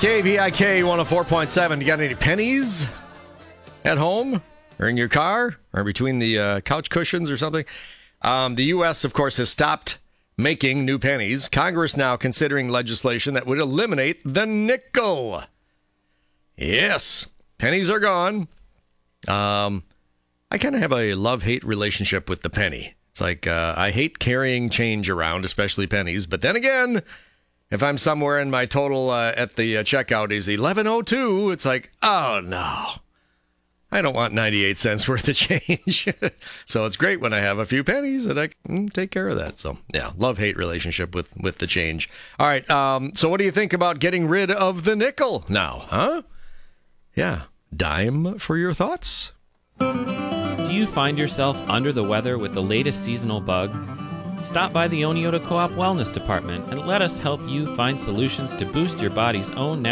KVIK 104.7. You got any pennies at home or in your car or between the couch cushions or something? The U.S., of course, has stopped making new pennies. Congress now considering legislation that would eliminate the nickel. Yes, pennies are gone. I kind of have a love-hate relationship with the penny. It's like I hate carrying change around, especially pennies. But then again, if I'm somewhere and my total at the checkout is $11.02, it's like, oh no, I don't want 98 cents worth of change. So it's great when I have a few pennies that I can take care of that. So yeah, love-hate relationship with the change. All right, so what do you think about getting rid of the nickel now, huh? Yeah, dime for your thoughts? Do you find yourself under the weather with the latest seasonal bug? Stop by the Oneota Co-op Wellness Department and let us help you find solutions to boost your body's own